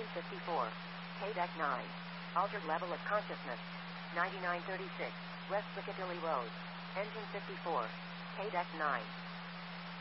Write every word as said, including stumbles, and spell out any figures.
fifty-four. K deck nine. Altered level of consciousness. ninety-nine thirty-six. West Piccadilly Road. Engine fifty-four. K deck nine.